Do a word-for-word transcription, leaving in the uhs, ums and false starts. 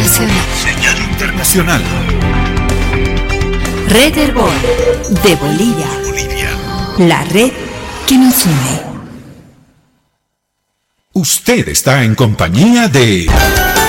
internacional. Señal internacional. Red Herbol de Bolivia. Bolivia. La red que nos une. Usted está en compañía de